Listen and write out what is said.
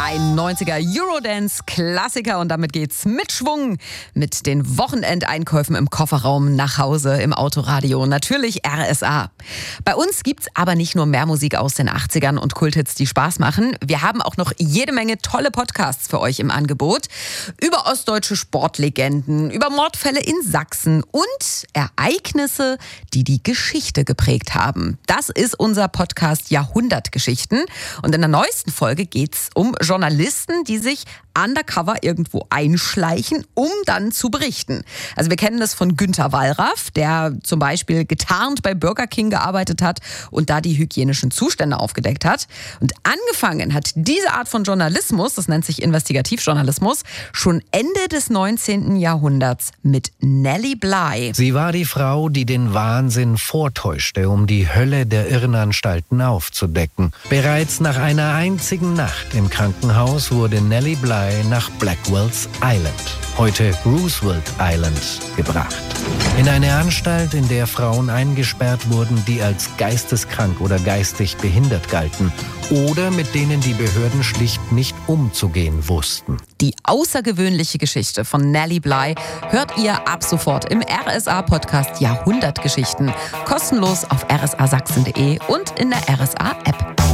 Ein 90er Eurodance-Klassiker und damit geht's mit Schwung mit den Wochenendeinkäufen im Kofferraum nach Hause im Autoradio. Natürlich RSA. Bei uns gibt's aber nicht nur mehr Musik aus den 80ern und Kulthits, die Spaß machen. Wir haben auch noch jede Menge tolle Podcasts für euch im Angebot. Über ostdeutsche Sportlegenden, über Mordfälle in Sachsen und Ereignisse, die die Geschichte geprägt haben. Das ist unser Podcast Jahrhundertgeschichten. Und in der neuesten Folge geht's um Journalisten, die sich undercover irgendwo einschleichen, um dann zu berichten. Also wir kennen das von Günter Wallraff, der zum Beispiel getarnt bei Burger King gearbeitet hat und da die hygienischen Zustände aufgedeckt hat. Und angefangen hat diese Art von Journalismus, das nennt sich Investigativjournalismus, schon Ende des 19. Jahrhunderts mit Nellie Bly. Sie war die Frau, die den Wahnsinn vortäuschte, um die Hölle der Irrenanstalten aufzudecken. Bereits nach einer einzigen Nacht im Krankenhaus wurde Nellie Bly nach Blackwell's Island, heute Roosevelt Island, gebracht. In eine Anstalt, in der Frauen eingesperrt wurden, die als geisteskrank oder geistig behindert galten oder mit denen die Behörden schlicht nicht umzugehen wussten. Die außergewöhnliche Geschichte von Nellie Bly hört ihr ab sofort im RSA-Podcast Jahrhundertgeschichten. Kostenlos auf rsasachsen.de und in der RSA-App.